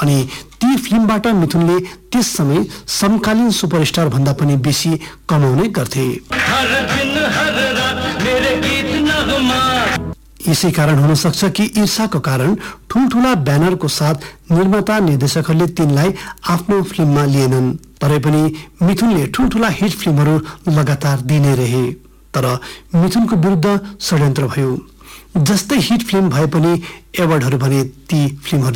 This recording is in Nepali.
अनि ती फिल्मबाट मिथुनले त्यस समय समकालीन सुपरस्टार भन्दा पनि बेसी कमाउने गर्थे। यसै कारण हुन सक्छ कि ईर्षाको कारण ठुलठुला ब्यानरको साथ निर्माता निर्देशकहरूले तिनलाई आफ्नो फिल्ममा लिएनन्। तरै पनि मिथुनले ठुलठुला हिट फिल्महरू लगातार दिने रहे। तर मिथुनको विरुद्ध षड्यन्त्र भयो। जस्तै हिट फिल्म भए पनि एवार्डहरू भने ती फिल्महरू